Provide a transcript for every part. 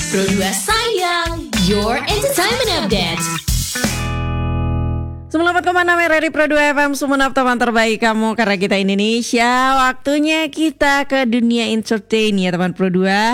Pro 2 Sayang, your entertainment update. 94,6 RRI Pro 2 FM Sumenep, teman terbaik kamu karena kita Indonesia. Waktunya kita ke dunia entertain ya teman Pro 2.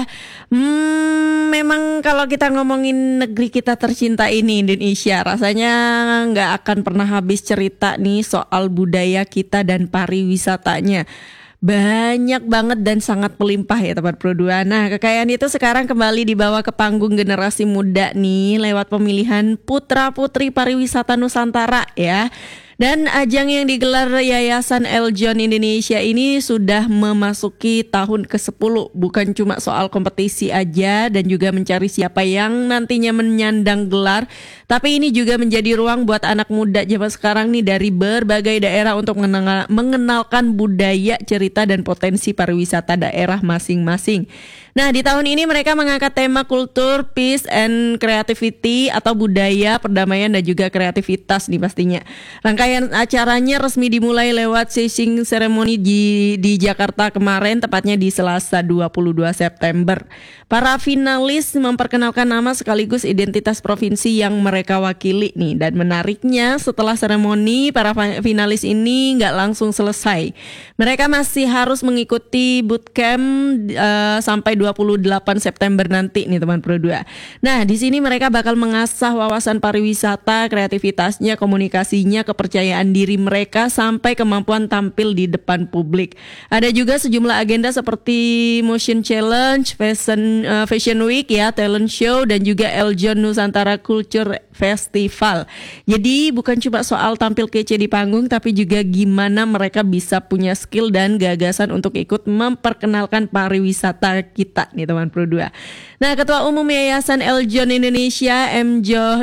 Memang kalau kita ngomongin negeri kita tercinta ini Indonesia, rasanya nggak akan pernah habis cerita nih soal budaya kita dan pariwisatanya. Banyak banget dan sangat melimpah ya teman Pro 2. Nah, kekayaan itu sekarang kembali dibawa ke panggung generasi muda nih lewat pemilihan putra-putri pariwisata Nusantara ya. Dan ajang yang digelar Yayasan Eljon Indonesia ini sudah memasuki tahun ke-10. Bukan cuma soal kompetisi aja dan juga mencari siapa yang nantinya menyandang gelar, tapi ini juga menjadi ruang buat anak muda zaman sekarang nih dari berbagai daerah untuk mengenalkan budaya, cerita dan potensi pariwisata daerah masing-masing. Nah, di tahun ini mereka mengangkat tema kultur, peace and creativity atau budaya, perdamaian dan juga kreativitas nih pastinya. Rangkaian acaranya resmi dimulai lewat sesing ceremony di Jakarta kemarin, tepatnya di Selasa 22 September. Para finalis memperkenalkan nama sekaligus identitas provinsi yang mereka wakili nih. Dan menariknya setelah seremoni, para finalis ini nggak langsung selesai. Mereka masih harus mengikuti bootcamp sampai 28 September nanti nih teman Pro 2. Nah, di sini mereka bakal mengasah wawasan pariwisata, kreativitasnya, komunikasinya, kepercayaan diri mereka sampai kemampuan tampil di depan publik. Ada juga sejumlah agenda seperti motion challenge, fashion week ya, talent show dan juga Eljon Nusantara Culture Festival. Jadi bukan cuma soal tampil kece di panggung, tapi juga gimana mereka bisa punya skill dan gagasan untuk ikut memperkenalkan pariwisata kita nih teman Pro 2. Nah, Ketua Umum Yayasan Eljon Indonesia M.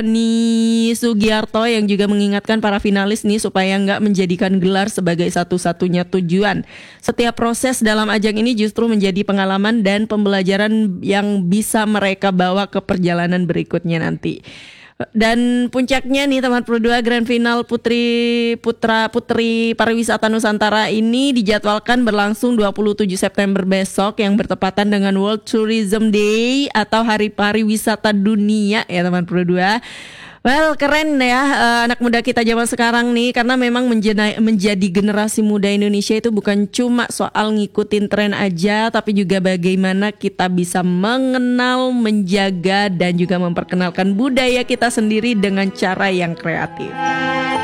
Joni Sugiarto yang juga mengingatkan para finalis nih supaya nggak menjadikan gelar sebagai satu-satunya tujuan. Setiap proses dalam ajang ini justru menjadi pengalaman dan pembelajaran yang bisa mereka bawa ke perjalanan berikutnya nanti. Dan puncaknya nih teman Pro 2, Grand Final Putri Pariwisata Nusantara ini dijadwalkan berlangsung 27 September besok yang bertepatan dengan World Tourism Day atau Hari Pariwisata Dunia ya teman Pro 2. Well, keren ya anak muda kita zaman sekarang nih, karena memang menjadi generasi muda Indonesia itu bukan cuma soal ngikutin tren aja, tapi juga bagaimana kita bisa mengenal, menjaga dan juga memperkenalkan budaya kita sendiri dengan cara yang kreatif.